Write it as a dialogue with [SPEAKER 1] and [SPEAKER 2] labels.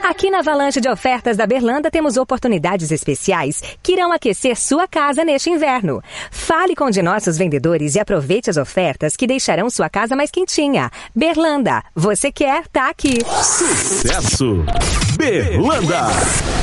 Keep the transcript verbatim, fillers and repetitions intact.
[SPEAKER 1] Aqui na Avalanche de Ofertas da Berlanda temos oportunidades especiais que irão aquecer sua casa neste inverno. Fale com um de nossos vendedores e aproveite as ofertas que deixarão sua casa mais quentinha. Berlanda, você quer, tá aqui.
[SPEAKER 2] Sucesso! Berlanda!